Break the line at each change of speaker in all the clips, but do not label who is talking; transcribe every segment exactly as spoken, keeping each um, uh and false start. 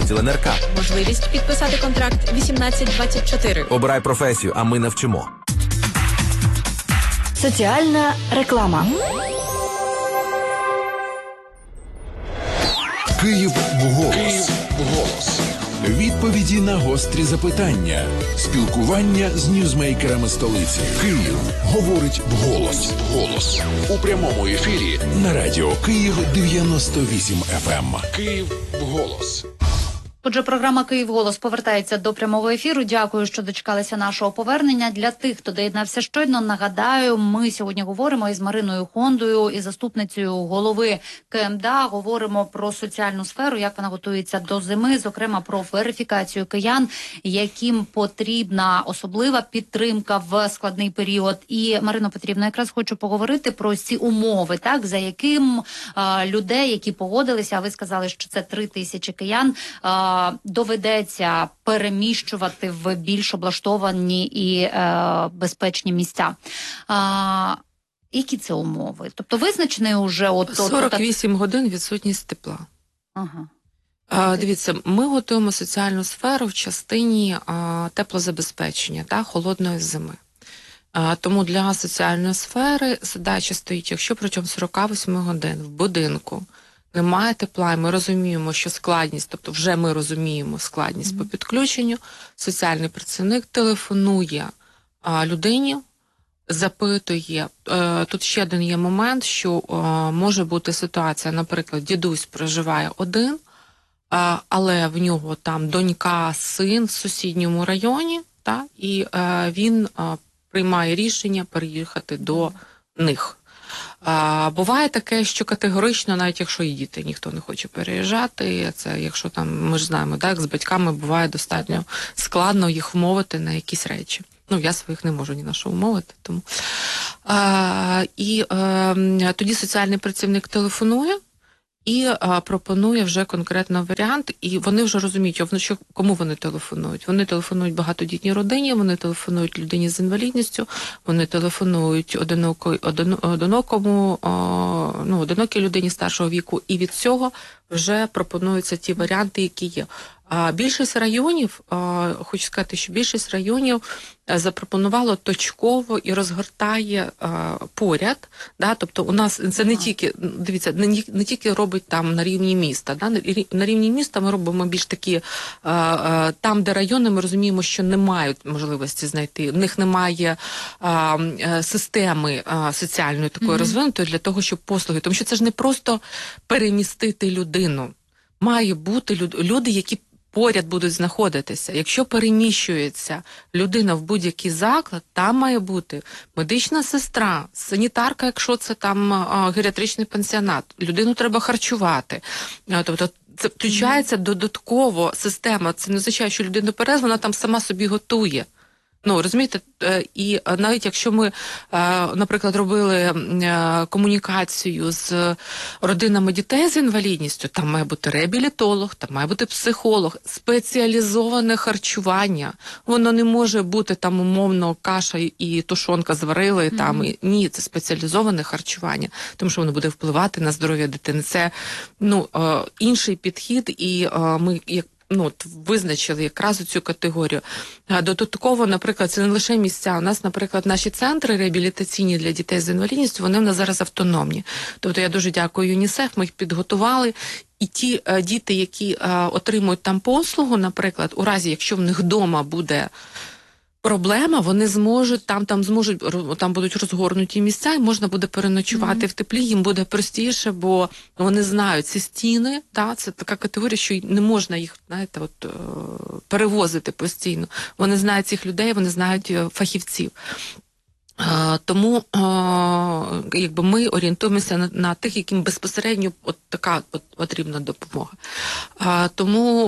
розділ ен ер ка.
Можливість підписати контракт вісімнадцять двадцять чотири.
Обирай професію, а ми навчимо.
Соціальна реклама.
Київ вголос. Голос. Відповіді на гострі запитання. Спілкування з ньюзмейкерами столиці. Київ говорить вголос. Голос. У прямому ефірі на радіо Київ дев'яносто вісім еф ем. Київ вголос.
Отже, програма «Київ голос» повертається до прямого ефіру. Дякую, що дочекалися нашого повернення. Для тих, хто доєднався щойно, нагадаю, ми сьогодні говоримо із Мариною Хондою, і заступницею голови ке ем де а. Говоримо про соціальну сферу, як вона готується до зими, зокрема про верифікацію киян, яким потрібна особлива підтримка в складний період. І, Марино Петрівна, якраз хочу поговорити про ці умови, так, за яким а, людей, які погодилися, а ви сказали, що це три тисячі киян, а, доведеться переміщувати в більш облаштовані і е, безпечні місця. А, які це умови? Тобто визначений уже... От,
сорок вісім от, годин відсутність тепла.
Ага.
А, дивіться, ми готуємо соціальну сферу в частині а, теплозабезпечення та холодної зими. А, тому для соціальної сфери задача стоїть, якщо протягом сорок вісім годин в будинку немає тепла, і ми розуміємо, що складність, тобто вже ми розуміємо складність mm-hmm. по підключенню, соціальний працівник телефонує а, людині, запитує. Е, тут ще один є момент, що е, може бути ситуація, наприклад, дідусь проживає один, е, але в нього там донька, син в сусідньому районі, та, і е, він е, приймає рішення переїхати до них. А, буває таке, що категорично, навіть якщо і діти, ніхто не хоче переїжджати, це якщо там, ми ж знаємо, так, з батьками буває достатньо складно їх вмовити на якісь речі. Ну, я своїх не можу ні на що вмовити, тому. А, і а, тоді соціальний працівник телефонує і а, пропонує вже конкретно варіант, і вони вже розуміють, а що, кому вони телефонують. Вони телефонують багатодітній родині, вони телефонують людині з інвалідністю, вони телефонують одиноко, один, одинокому, а, ну, одинокій людині старшого віку, і від цього вже пропонуються ті варіанти, які є. А більшість районів, а, хочу сказати, що більшість районів запропонувало точково і розгортає а, поряд, да, тобто у нас це не тільки, дивіться, не, не тільки робить там на рівні міста, да, на рівні міста ми робимо більш такі, а, а, там, де райони, ми розуміємо, що не мають можливості знайти, в них немає а, системи а, соціальної такої mm-hmm. розвинутої для того, щоб послуги, тому що це ж не просто перемістити людину, має бути люд, люди, які поряд будуть знаходитися. Якщо переміщується людина в будь-який заклад, там має бути медична сестра, санітарка, якщо це там а, геріатричний пансіонат. Людину треба харчувати. А, тобто це включається mm-hmm. додатково система. Це не означає, що людина перез, вона там сама собі готує. Ну, розумієте, і навіть якщо ми, наприклад, робили комунікацію з родинами дітей з інвалідністю, там має бути реабілітолог, там має бути психолог, спеціалізоване харчування. Воно не може бути там умовно каша і тушонка зварили, mm-hmm. там, і, ні, це спеціалізоване харчування, тому що воно буде впливати на здоров'я дитини. Це, ну, інший підхід, і ми, як ну, визначили якраз цю категорію. Додатково, наприклад, це не лише місця. У нас, наприклад, наші центри реабілітаційні для дітей з інвалідністю, вони в нас зараз автономні. Тобто я дуже дякую ЮНІСЕФ, ми їх підготували. І ті а, діти, які а, отримують там послугу, наприклад, у разі, якщо в них вдома буде проблема, вони зможуть, там, там зможуть, там будуть розгорнуті місця, і можна буде переночувати mm-hmm. в теплі, їм буде простіше, бо вони знають ці стіни, та, це така категорія, що не можна їх, знаєте, от, перевозити постійно. Вони знають цих людей, вони знають фахівців. Uh, тому uh, якби ми орієнтуємося на, на тих, яким безпосередньо от така от потрібна допомога. Uh, тому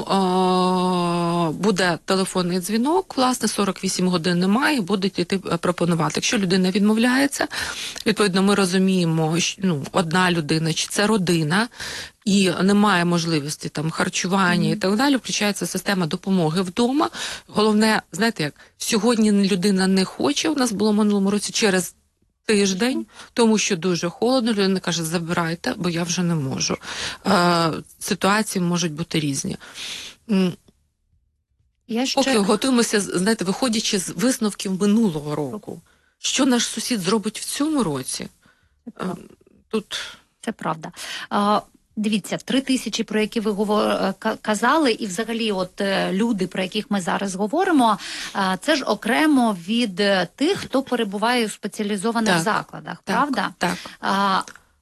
uh, буде телефонний дзвінок, власне, сорок вісім годин немає, будуть йти пропонувати. Якщо людина відмовляється, відповідно, ми розуміємо, що, ну, одна людина, чи це родина, і немає можливості там харчування mm-hmm. і так далі, включається система допомоги вдома. Головне, знаєте як, сьогодні людина не хоче, у нас було в минулому році через тиждень, тому що дуже холодно, людина каже, забирайте, бо я вже не можу. Е, ситуації можуть бути різні. М,
Я ще...
Поки готуємося, знаєте, виходячи з висновків минулого року. Що наш сусід зробить в цьому році? Е, Тут...
Це правда. А, дивіться, три тисячі, про які ви говор... казали, і взагалі от люди, про яких ми зараз говоримо, а, це ж окремо від тих, хто перебуває у спеціалізованих
так,
закладах,
так,
правда?
Так.
А,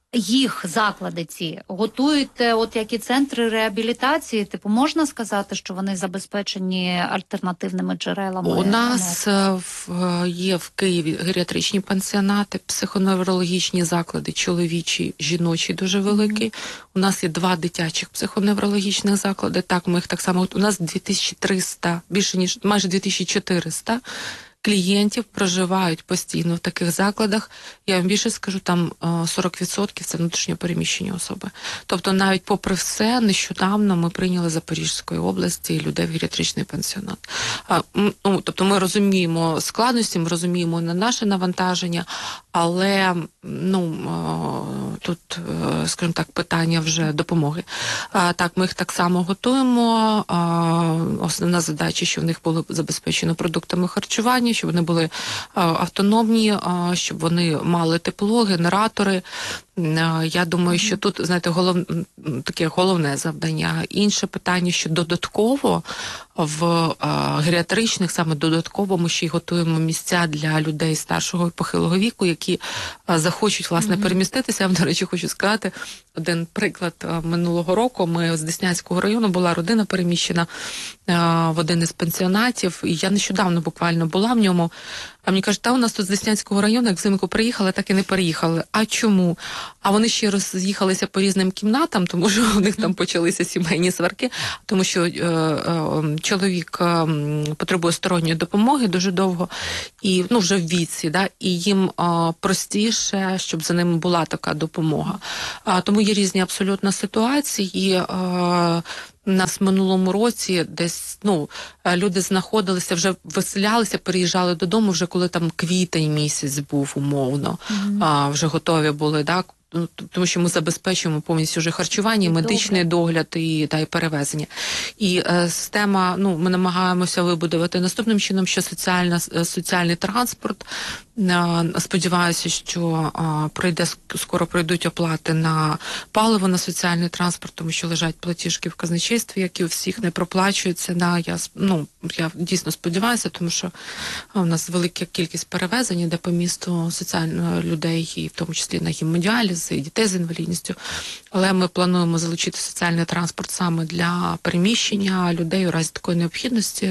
їх заклади ці готують, от як і центри реабілітації, типу можна сказати, що вони забезпечені альтернативними джерелами?
У нас е, в, є в Києві геріатричні пансіонати, психоневрологічні заклади, чоловічі, жіночі дуже великі. Mm-hmm. У нас є два дитячих психоневрологічних заклади. Так, ми їх так само. У нас дві тисячі триста, більше ніж майже дві тисячі чотириста клієнтів проживають постійно в таких закладах. Я вам більше скажу, там сорок відсотків це внутрішньо переміщені особи. Тобто навіть попри все, нещодавно ми прийняли Запорізької області людей в геріатричний пансіонат. А, ну, тобто ми розуміємо складності, ми розуміємо на наше навантаження, але ну, тут, скажімо так, питання вже допомоги. А, так, ми їх так само готуємо. А, основна задача, що в них було забезпечено продуктами харчування, щоб вони були а, автономні, а, щоб вони мали тепло, генератори. А, я думаю, що тут, знаєте, голов... таке головне завдання. Інше питання, що додатково в а, геріатричних, саме додатково ми ще й готуємо місця для людей старшого і похилого віку, які а, захочуть, власне, mm-hmm. переміститися. Я вам, до речі, хочу сказати один приклад. А, минулого року ми з Деснянського району, була родина переміщена а, в один із пансіонатів, і я нещодавно буквально була в ньому. А мені кажуть, та у нас тут з Деснянського району, як взимку приїхали, так і не переїхали. А чому? А вони ще роз'їхалися по різним кімнатам, тому що у них там почалися сімейні сварки, тому що е, е, чоловік е, потребує сторонньої допомоги дуже довго, і ну вже в віці, да, і їм е, простіше, щоб за ними була така допомога. А, тому є різні абсолютно ситуації. Е, У нас в минулому році десь, ну, люди знаходилися, вже виселялися, переїжджали додому, вже коли там квітень місяць був умовно, mm-hmm. а, вже готові були, так? Тому що ми забезпечуємо повністю вже харчування, медичний догляд і, та, і перевезення. І е, система, ну, ми намагаємося вибудувати наступним чином, що соціальна, соціальний транспорт, е, сподіваюся, що е, пройде, скоро пройдуть оплати на паливо, на соціальний транспорт, тому що лежать платіжки в казначействі, які у всіх не проплачуються. Да, я, ну, я дійсно сподіваюся, тому що у нас велика кількість перевезень, іде по місту соціально людей, і в тому числі на гемодіаліз, і дітей з інвалідністю, але ми плануємо залучити соціальний транспорт саме для переміщення людей у разі такої необхідності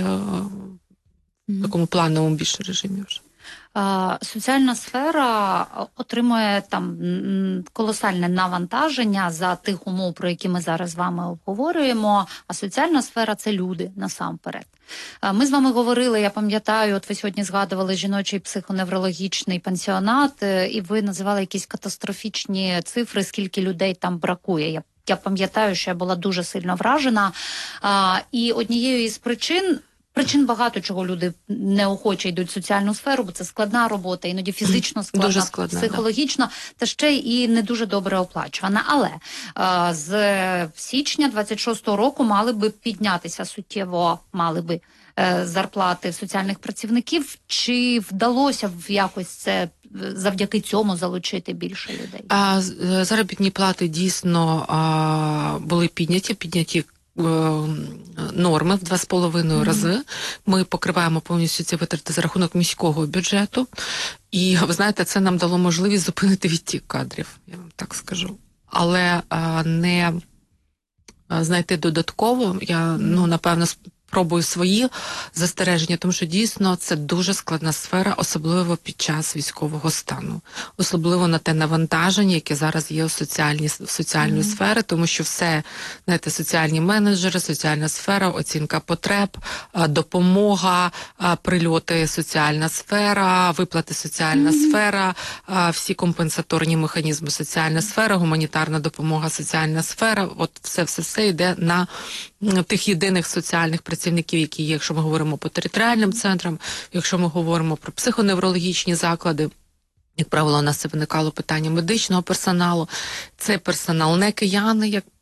в такому плановому більше режимі вже.
Соціальна сфера отримує там колосальне навантаження за тих умов, про які ми зараз з вами обговорюємо, а соціальна сфера – це люди насамперед. Ми з вами говорили, я пам'ятаю, от ви сьогодні згадували жіночий психоневрологічний пансіонат, і ви називали якісь катастрофічні цифри, скільки людей там бракує. Я, я пам'ятаю, що я була дуже сильно вражена. І однією із причин, Причин багато чого люди неохоче йдуть в соціальну сферу, бо це складна робота, іноді фізично складна,
дуже складна,
психологічно, да. Та ще і не дуже добре оплачувана. Але а, з січня двадцять шостого року мали би піднятися суттєво, мали би е, зарплати соціальних працівників. Чи вдалося в якось це завдяки цьому залучити більше людей?
А, заробітні плати дійсно а, були підняті, підняті норми в два з половиною mm-hmm. рази. Ми покриваємо повністю ці витрати за рахунок міського бюджету. І, ви знаєте, це нам дало можливість зупинити відтік кадрів, я вам так скажу. Але а, не а, знайти додатково, я, ну, напевно, спробую свої застереження, тому що дійсно це дуже складна сфера, особливо під час військового стану. Особливо на те навантаження, яке зараз є у соціальній, в соціальної mm-hmm. сфери, тому що все, знаєте, соціальні менеджери, соціальна сфера, оцінка потреб, допомога, прильоти, соціальна сфера, виплати, соціальна mm-hmm. сфера, всі компенсаторні механізми, соціальна сфера, гуманітарна допомога, соціальна сфера, от все-все-все йде на тих єдиних соціальних працівників, які є, якщо ми говоримо по територіальним центрам, якщо ми говоримо про психоневрологічні заклади. Як правило, у нас це виникало питання медичного персоналу. Це персонал не кияни, як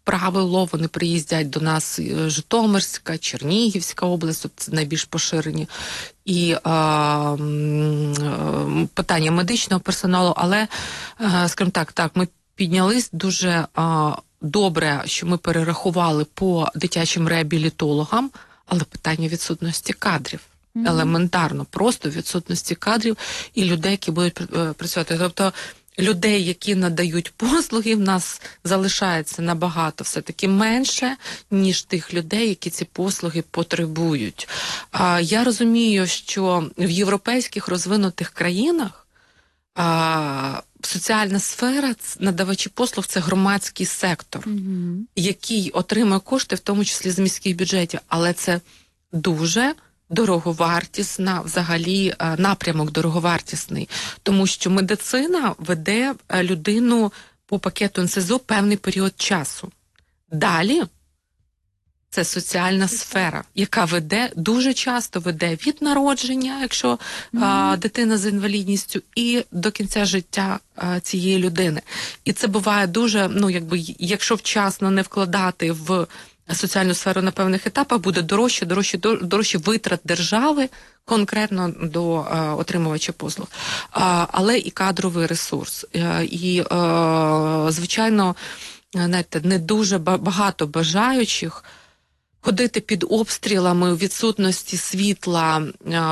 правило, вони приїздять до нас Житомирська, Чернігівська область, тобто це найбільш поширені, і а, питання медичного персоналу, але, а, скажімо так, так, ми піднялись дуже а, добре, що ми перерахували по дитячим реабілітологам, але питання відсутності кадрів. Mm-hmm. Елементарно, просто відсутності кадрів і людей, які будуть працювати. Тобто людей, які надають послуги, в нас залишається набагато все-таки менше, ніж тих людей, які ці послуги потребують. А, я розумію, що в європейських розвинутих країнах а, соціальна сфера, надавачі послуг – це громадський сектор, mm-hmm. який отримує кошти, в тому числі з міських бюджетів, але це дуже дороговартісна, взагалі напрямок дороговартісний, тому що медицина веде людину по пакету ен ес зет о певний період часу. Далі це соціальна сфера, яка веде, дуже часто веде від народження, якщо mm-hmm. а, дитина з інвалідністю, і до кінця життя а, цієї людини. І це буває дуже, ну, якби, якщо вчасно не вкладати в соціальну сферу на певних етапах, буде дорожче, дорожче, дорожче витрат держави конкретно до а, отримувача послуг. А, але і кадровий ресурс. А, і, а, звичайно, знаєте, не дуже багато бажаючих ходити під обстрілами у відсутності світла,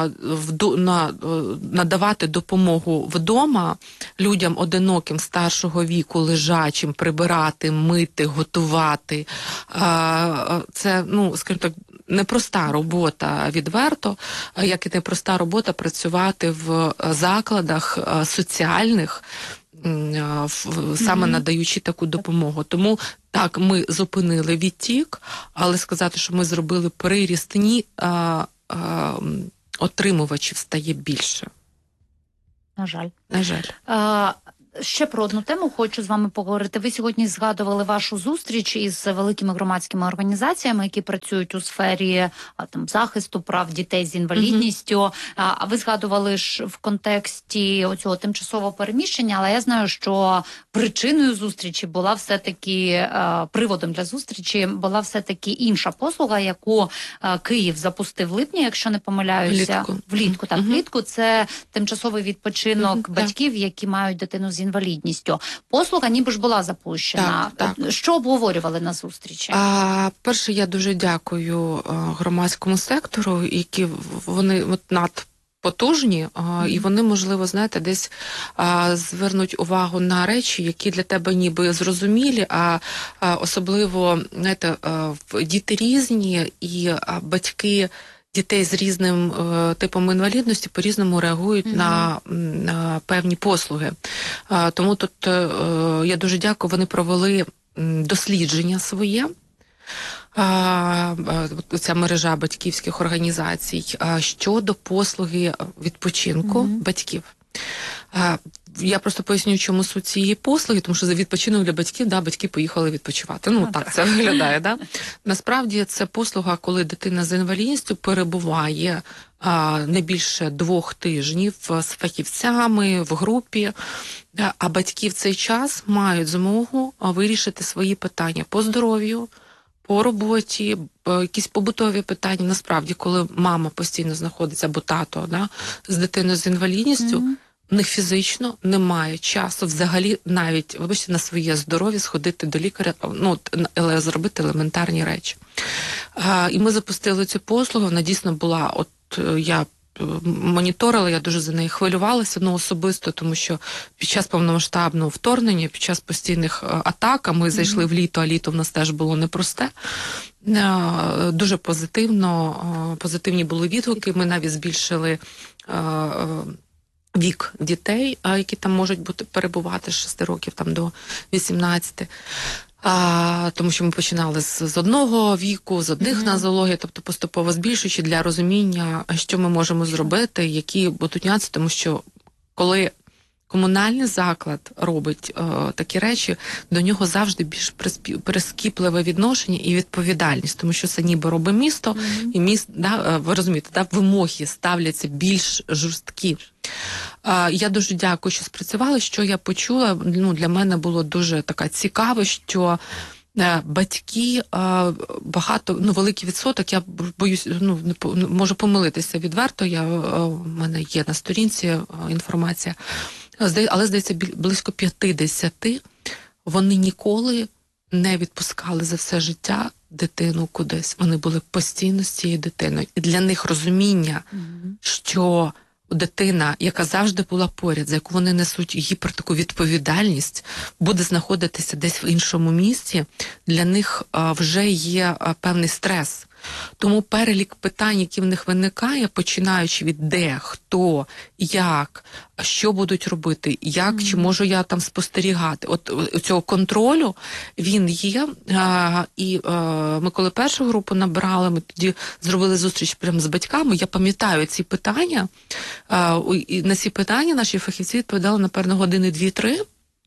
надавати допомогу вдома людям одиноким старшого віку, лежачим, прибирати, мити, готувати. Це, ну, скажімо так, непроста робота відверто, як і непроста робота працювати в закладах соціальних, саме надаючи таку допомогу. Тому так, ми зупинили відтік, але сказати, що ми зробили приріст, ні, а, а, отримувачів стає більше.
На жаль.
На жаль.
А, ще про одну тему хочу з вами поговорити. Ви сьогодні згадували вашу зустріч із великими громадськими організаціями, які працюють у сфері а, там, захисту прав дітей з інвалідністю. Mm-hmm. А, а ви згадували ж в контексті оцього тимчасового переміщення, але я знаю, що причиною зустрічі була все-таки, а, приводом для зустрічі була все-таки інша послуга, яку а, Київ запустив в липні, якщо не помиляюся.
Влітку.
Влітку, так,
Mm-hmm.
влітку. Це тимчасовий відпочинок mm-hmm. батьків, які мають дитину з інвалідністю. Послуга ніби ж була запущена.
Так, так.
Що обговорювали на зустрічі?
А, перше, я дуже дякую а, громадському сектору, які вони от над потужні, а, mm-hmm. і вони, можливо, знаєте, десь а, звернуть увагу на речі, які для тебе ніби зрозумілі, а, а особливо, знаєте, а, діти різні, і а, батьки дітей з різним е, типом інвалідності по-різному реагують mm-hmm. на, на певні послуги. Е, тому тут е, я дуже дякую, вони провели дослідження своє. Ця мережа батьківських організацій щодо послуги відпочинку mm-hmm. батьків. Я просто поясню, чому суть цієї послуги, тому що за відпочинок для батьків, да, батьки поїхали відпочивати. Ну, а так, так це виглядає, да? Насправді, це послуга, коли дитина з інвалідністю перебуває а, не більше двох тижнів з фахівцями в групі, а батьки в цей час мають змогу вирішити свої питання по здоров'ю, по роботі, якісь побутові питання. Насправді, коли мама постійно знаходиться, або тато, да, з дитиною з інвалідністю, mm-hmm. в них фізично немає часу взагалі навіть, вибачте, на своє здоров'я сходити до лікаря, ну, зробити елементарні речі. А, і ми запустили цю послугу, вона дійсно була, от я моніторила, я дуже за неї хвилювалася, ну, особисто, тому що під час повномасштабного вторгнення, під час постійних атак, а ми mm-hmm. зайшли в літо, а літо в нас теж було непросте, дуже позитивно, позитивні були відгуки, ми навіть збільшили вік дітей, які там можуть бути перебувати з шести років там до вісімнадцяти. А, тому що ми починали з, з одного віку, з одних mm-hmm. нозологій, тобто поступово збільшуючи для розуміння, що ми можемо зробити, які будуть нюанси, тому що коли комунальний заклад робить е, такі речі, до нього завжди більш прискіпливе відношення і відповідальність, тому що це ніби робить місто, mm-hmm. і міст, да, ви розумієте, да, вимоги ставляться більш жорсткі. Е, я дуже дякую, що спрацювали, що я почула, ну, для мене було дуже така цікаво, що батьки, багато, ну, великий відсоток, я боюсь, ну, можу помилитися відверто, я, в мене є на сторінці інформація, але, здається, близько п'ятдесят вони ніколи не відпускали за все життя дитину кудись. Вони були постійно з цією дитиною. І для них розуміння, mm-hmm. що дитина, яка завжди була поряд, за яку вони несуть гіпер таку відповідальність, буде знаходитися десь в іншому місці, для них а, вже є а, певний стрес. Тому перелік питань, які в них виникає, починаючи від де, хто, як, що будуть робити, як, mm-hmm. чи можу я там спостерігати. От цього контролю він є. А, і а, ми коли першу групу набрали, ми тоді зробили зустріч прямо з батьками, я пам'ятаю ці питання. А, і на ці питання наші фахівці відповідали, напевно, години дві-три.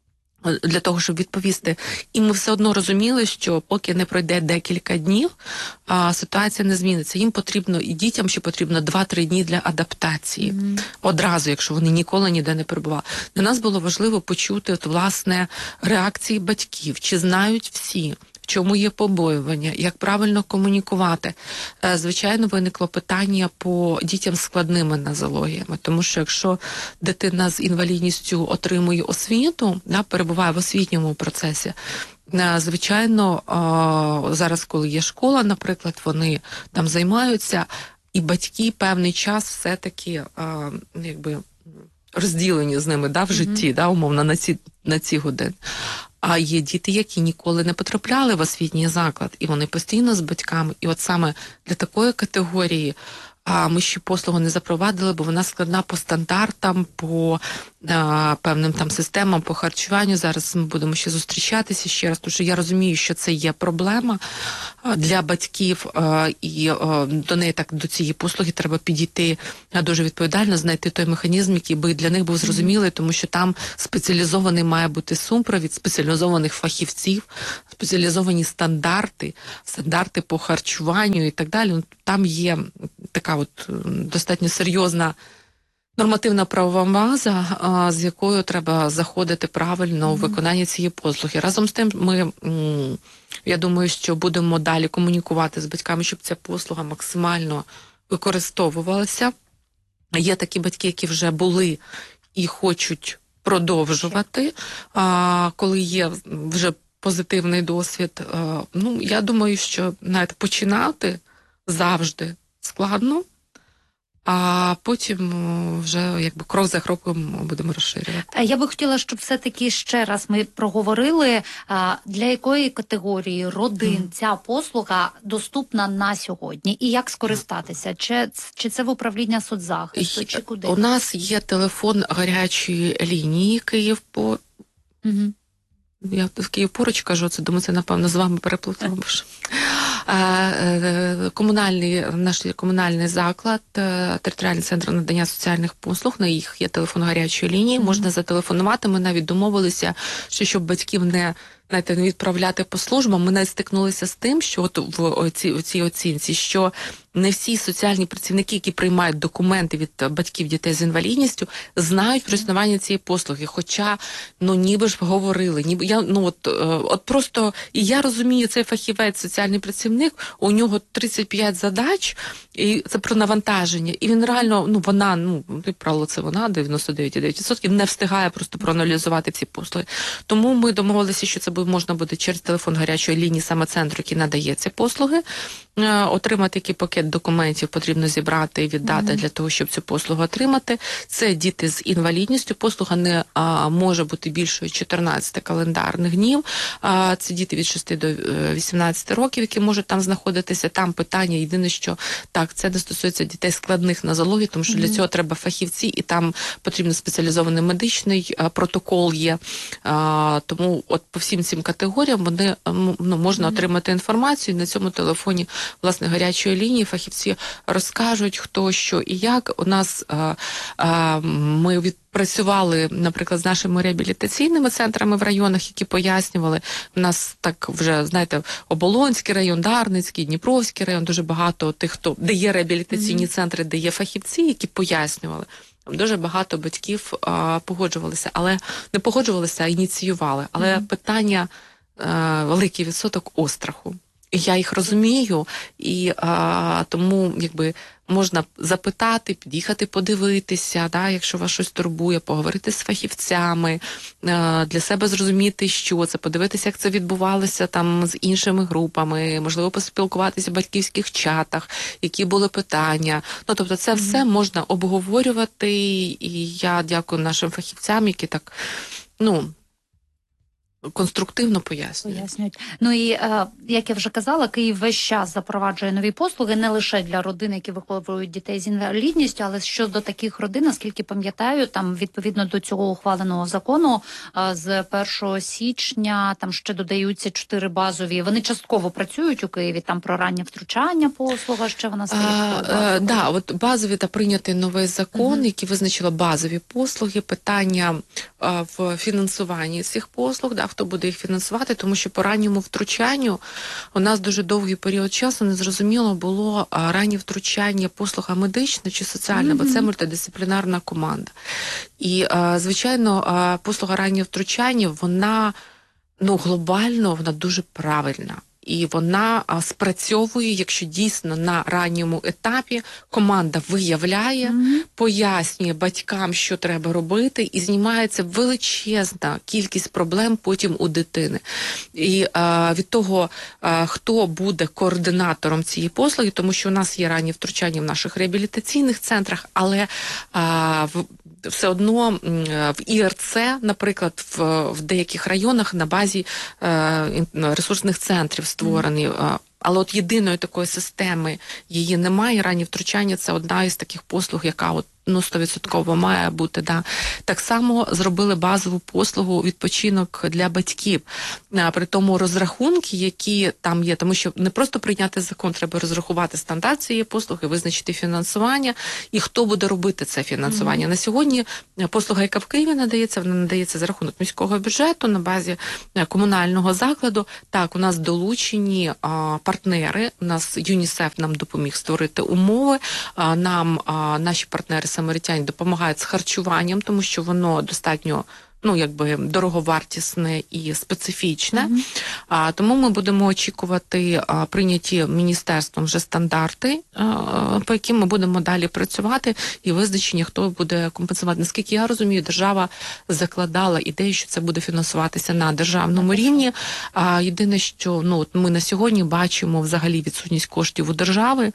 Для того, щоб відповісти. І ми все одно розуміли, що поки не пройде декілька днів, а, ситуація не зміниться. Їм потрібно, і дітям ще потрібно два-три дні для адаптації. Mm-hmm. Одразу, якщо вони ніколи ніде не перебували. Для нас було важливо почути, от, власне, реакції батьків. Чи знають всі, в чому є побоювання, як правильно комунікувати. Звичайно, виникло питання по дітям з складними нозологіями, тому що якщо дитина з інвалідністю отримує освіту, да, перебуває в освітньому процесі, звичайно, зараз, коли є школа, наприклад, вони там займаються, і батьки певний час все-таки якби розділені з ними, да, в житті, mm-hmm. да, умовно, на ці, на ці години. А є діти, які ніколи не потрапляли в освітній заклад, і вони постійно з батьками. І от саме для такої категорії а, ми ще послугу не запровадили, бо вона складна по стандартам, по а, певним там системам, по харчуванню. Зараз ми будемо ще зустрічатися ще раз, тому що я розумію, що це є проблема а, для батьків, а, і а, до неї так, до цієї послуги треба підійти а, дуже відповідально, знайти той механізм, який би для них був зрозумілий, тому що там спеціалізований має бути супровід спеціалізованих фахівців, спеціалізовані стандарти, стандарти по харчуванню і так далі. Там є така от достатньо серйозна нормативна правова база, з якою треба заходити правильно у виконання цієї послуги. Разом з тим, ми, я думаю, що будемо далі комунікувати з батьками, щоб ця послуга максимально використовувалася. Є такі батьки, які вже були і хочуть продовжувати, коли є вже позитивний досвід. Ну, я думаю, що навіть починати завжди складно, а потім вже якби крок за кроком будемо розширювати.
Я би хотіла, щоб все-таки ще раз ми проговорили, для якої категорії родин mm. ця послуга доступна на сьогодні і як скористатися? Чи, чи це в управління соцзахисту, чи куди?
У нас є телефон гарячої лінії Київ по... Mm-hmm. Я в Київ поруч кажу, це, думаю, це, напевно, з вами переплутала. Комунальний, наш комунальний заклад, територіальний центр надання соціальних послуг, на їх є телефон гарячої лінії, mm-hmm. можна зателефонувати. Ми навіть домовилися, що щоб батьків не, знаєте, не відправляти по службам, ми навіть стикнулися з тим, що от в оці, в цій оцінці, що не всі соціальні працівники, які приймають документи від батьків дітей з інвалідністю, знають про існування цієї послуги. Хоча, ну, ніби ж говорили, ніби я, ну, от, от просто, і я розумію, цей фахівець, соціальний працівник, у нього тридцять п'ять задач, і це про навантаження. І він реально, ну, вона, ну, правило, це вона, дев'яносто дев'ять цілих дев'ять відсотків, не встигає просто проаналізувати всі послуги. Тому ми домовилися, що це можна буде через телефон гарячої лінії саме центру, який надає ці послуги, отримати який пакет документів потрібно зібрати і віддати mm-hmm. для того, щоб цю послугу отримати. Це діти з інвалідністю. Послуга не а, може бути більшою чотирнадцяти календарних днів. А, це діти від шести до вісімнадцяти років, які можуть там знаходитися. Там питання єдине, що так, це не стосується дітей складних нозологій, тому що mm-hmm. для цього треба фахівці, і там потрібен спеціалізований медичний а, протокол є. А, тому от по всім цим категоріям вони, ну, можна mm-hmm. отримати інформацію. На цьому телефоні, власне, гарячої лінії фахівці розкажуть, хто, що і як. У нас а, а, ми відпрацювали, наприклад, з нашими реабілітаційними центрами в районах, які пояснювали. У нас так вже, знаєте, Оболонський район, Дарницький, Дніпровський район, дуже багато тих, хто, де є реабілітаційні mm-hmm. центри, де є фахівці, які пояснювали. Дуже багато батьків а, погоджувалися, але не погоджувалися, а ініціювали. Але mm-hmm. питання великий відсоток остраху. І я їх розумію, і а, тому якби можна запитати, під'їхати, подивитися, да, якщо вас щось турбує, поговорити з фахівцями, а, для себе зрозуміти, що це, подивитися, як це відбувалося там з іншими групами, можливо, поспілкуватися в батьківських чатах, які були питання. Ну, тобто це все можна обговорювати, і я дякую нашим фахівцям, які так, ну, конструктивно пояснюють.
Пояснюють. Ну і, е, як я вже казала, Київ весь час запроваджує нові послуги не лише для родин, які виховують дітей з інвалідністю, але щодо таких родин, наскільки пам'ятаю, там відповідно до цього ухваленого закону е, з першого січня там ще додаються чотири базові. Вони частково працюють у Києві, там про раннє втручання послуга, ще вона стає.
А, да, от базові та прийнятий новий закон, uh-huh. який визначила базові послуги, питання а, в фінансуванні цих послуг, да, хто буде їх фінансувати, тому що по ранньому втручанню у нас дуже довгий період часу незрозуміло було а, раннє втручання, послуга медична чи соціальна, mm-hmm. бо це мультидисциплінарна команда. І, а, звичайно, а, послуга раннього втручання, вона, ну, глобально, вона дуже правильна. І вона а, спрацьовує, якщо дійсно на ранньому етапі команда виявляє, mm-hmm. пояснює батькам, що треба робити, і знімається величезна кількість проблем потім у дитини. І а, від того, а, хто буде координатором цієї послуги, тому що у нас є ранні втручання в наших реабілітаційних центрах, але а, в все одно в І Р Це, наприклад, в, в деяких районах на базі е, ресурсних центрів створені. Mm. Але от єдиної такої системи її немає. Ранні втручання – це одна із таких послуг, яка от, ну, сто відсотків має бути. Да. Так само зробили базову послугу відпочинок для батьків. А, при тому розрахунки, які там є, тому що не просто прийняти закон, треба розрахувати стандарт цієї послуги, визначити фінансування і хто буде робити це фінансування. Mm-hmm. На сьогодні послуга, яка в Києві надається, вона надається за рахунок міського бюджету на базі комунального закладу. Так, у нас долучені а, партнери, у нас ЮНІСЕФ нам допоміг створити умови, а, нам а, наші партнери самаритяні допомагають з харчуванням, тому що воно достатньо, ну, якби дороговартісне і специфічне. Mm-hmm. А, тому ми будемо очікувати а, прийняті міністерством вже стандарти, а, по яким ми будемо далі працювати, і визначення, хто буде компенсувати. Наскільки я розумію, держава закладала ідею, що це буде фінансуватися на державному mm-hmm. рівні. А, єдине, що, ну, от ми на сьогодні бачимо взагалі відсутність коштів у держави.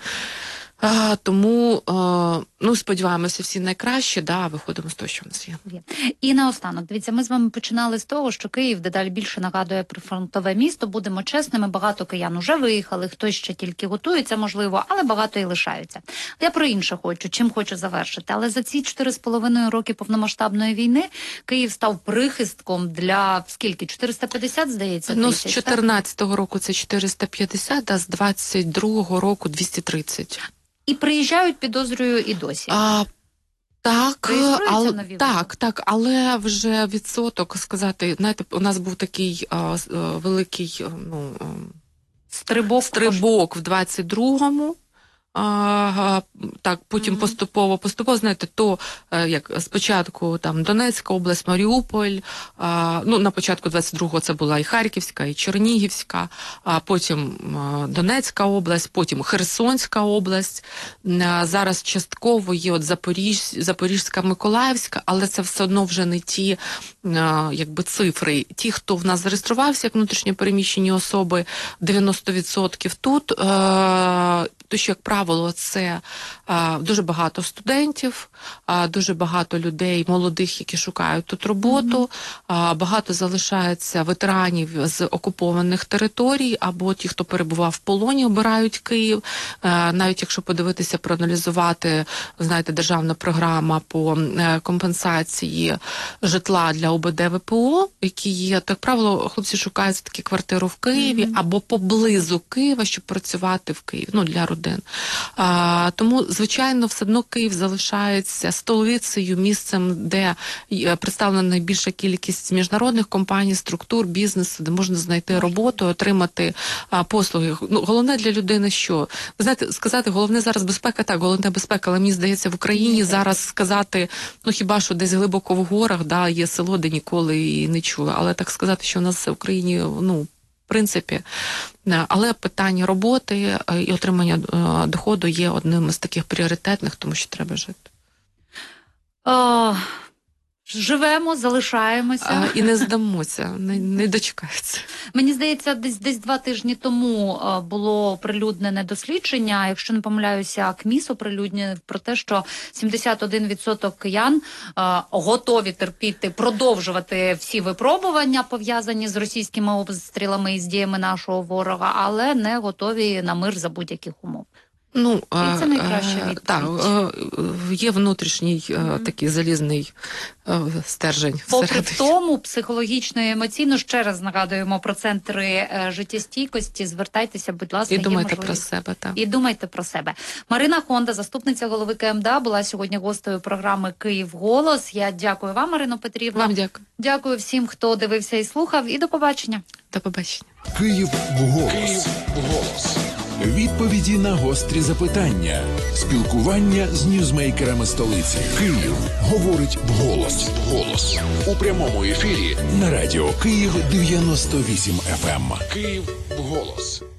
А, тому, а, ну, сподіваємося всі найкраще, да, виходимо з того, що в нас є.
І наостанок, дивіться, ми з вами починали з того, що Київ дедалі більше нагадує прифронтове місто, будемо чесними, багато киян уже виїхали, хтось ще тільки готується, можливо, але багато і лишаються. Я про інше хочу, чим хочу завершити, але за ці чотири з половиною роки повномасштабної війни Київ став прихистком для, скільки, чотириста п'ятдесят, здається,
ну,
тисяч,
з чотирнадцятого року це чотириста п'ятдесят, а з двадцять другого року двісті тридцять.
І приїжджають, підозрюю, і досі.
А, так, але, так, так, але вже відсоток, сказати, знаєте, у нас був такий а, великий, ну,
стрибок,
стрибок в двадцять другому. А, так, потім mm-hmm. поступово, поступово, знаєте, то, як спочатку там Донецька область, Маріуполь, а, ну, на початку двадцять другого це була і Харківська, і Чернігівська, а потім а, Донецька область, потім Херсонська область, а, зараз частково є от Запоріж, Запорізька, Миколаївська, але це все одно вже не ті, а, якби, цифри. Ті, хто в нас зареєструвався як внутрішньо переміщені особи, дев'яносто відсотків тут, а, то, що, як правило, це а, дуже багато студентів, а, дуже багато людей молодих, які шукають тут роботу, mm-hmm. а, багато залишається ветеранів з окупованих територій, або ті, хто перебував в полоні, обирають Київ. А, навіть якщо подивитися, проаналізувати, знаєте, державна програма по компенсації житла для О Б Д В П О, які є, так правило, хлопці шукають такі квартиру в Києві, mm-hmm. або поблизу Києва, щоб працювати в Києві, ну, для родин. А, тому, звичайно, все одно Київ залишається столицею, місцем, де представлена найбільша кількість міжнародних компаній, структур, бізнесу, де можна знайти роботу, отримати а, послуги. Ну, головне для людини що? Ви знаєте, сказати, головне зараз безпека, так, головне безпека, але мені здається, в Україні зараз сказати, ну хіба що десь глибоко в горах, да, є село, де ніколи і не чули, але так сказати, що у нас в Україні, ну, в принципі, але питання роботи і отримання доходу є одним із таких пріоритетних, тому що треба жити.
О, живемо, залишаємося.
А, і не здамося, не, не дочекаються.
Мені здається, десь десь два тижні тому було оприлюднене дослідження, якщо не помиляюся, КМІС оприлюднене про те, що сімдесят один відсоток киян а, готові терпіти, продовжувати всі випробування, пов'язані з російськими обстрілами і з діями нашого ворога, але не готові на мир за будь-яких умов.
Ну,
і це найкраща відповідь.
Так, є внутрішній mm-hmm. такий залізний стержень.
Попри
всередині.
в тому, психологічно і емоційно, ще раз нагадуємо про центри життєстійкості. Звертайтеся, будь ласка.
І думайте про себе. Так.
І думайте про себе. Марина Хонда, заступниця голови КМДА, була сьогодні гостею програми «Київ голос». Я дякую вам, Ірино Петрівна.
Вам дякую.
Дякую всім, хто дивився і слухав. І до побачення.
До побачення.
Київ голос. Київ голос. Відповіді на гострі запитання. Спілкування з ньюзмейкерами столиці. Київ говорить вголос. Голос. У прямому ефірі на радіо Київ дев'яносто вісім еф ем. Київ голос.